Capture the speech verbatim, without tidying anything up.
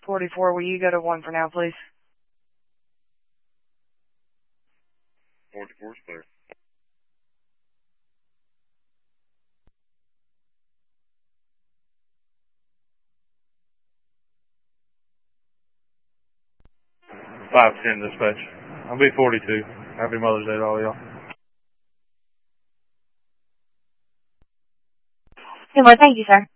forty-four, will you go to one for now, please? forty-four is clear. five ten dispatch. I'll be forty-two. Happy Mother's Day to all y'all. Good morning. Thank you, sir.